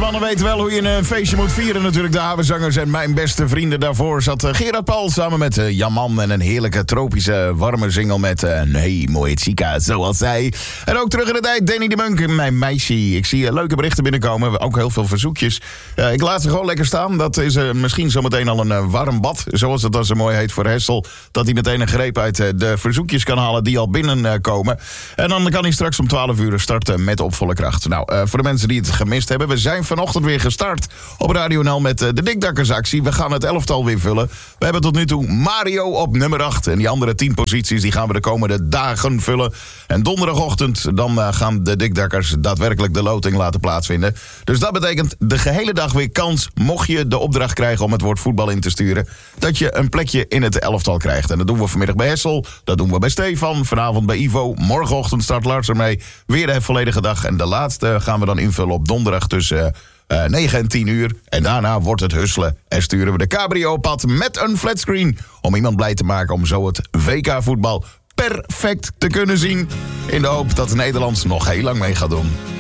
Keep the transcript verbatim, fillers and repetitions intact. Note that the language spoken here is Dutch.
mannen weten wel hoe je een feestje moet vieren natuurlijk. De havenzangers en mijn beste vrienden daarvoor zat Gerard Paul samen met uh, Jaman en een heerlijke tropische warme single met uh, Nee, mooie chica, zoals zij. En ook terug in de tijd, Danny de Munk, mijn meisje. Ik zie uh, leuke berichten binnenkomen, ook heel veel verzoekjes. Uh, ik laat ze gewoon lekker staan. Dat is uh, misschien zometeen al een uh, warm bad, zoals het dan zo mooi heet voor Hessel. Dat hij meteen een greep uit uh, de verzoekjes kan halen die al binnenkomen. Uh, en dan kan hij straks om twaalf uur starten met op volle kracht. Nou, uh, voor de mensen die het gemist hebben, we zijn vanochtend weer gestart op Radio N L met uh, de Dikdakkersactie. We gaan het elftal weer vullen. We hebben tot nu toe Mario op nummer acht. En die andere tien posities die gaan we de komende dagen vullen. En donderdagochtend dan uh, gaan de Dikdakkers daadwerkelijk de loting laten plaatsvinden. Dus dat betekent de gehele dag weer kans, mocht je de opdracht krijgen om het woord voetbal in te sturen, dat je een plekje in het elftal krijgt. En dat doen we vanmiddag bij Hessel, dat doen we bij Stefan, vanavond bij Ivo. Morgenochtend start Lars ermee. Weer de volledige dag. En de laatste gaan we dan invullen op donderdag tussen uh, negen en tien uur. En daarna wordt het husselen. En sturen we de cabrio op pad met een flatscreen om iemand blij te maken om zo het W K-voetbal perfect te kunnen zien. In de hoop dat Nederland nog heel lang mee gaat doen.